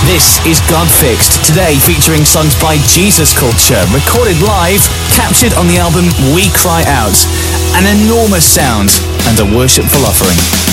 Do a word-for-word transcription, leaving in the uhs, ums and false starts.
This is God Fixed, today featuring songs by Jesus Culture, recorded live, captured on the album We Cry Out. An enormous sound and a worshipful offering.